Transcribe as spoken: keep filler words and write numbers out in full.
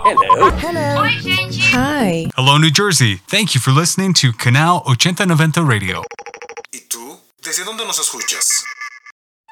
Hello. Hello. Oi, gente. Hi. Hello, New Jersey. Thank you for listening to Canal ochenta noventa Radio. ¿Y tú? ¿Desde dónde nos escuchas?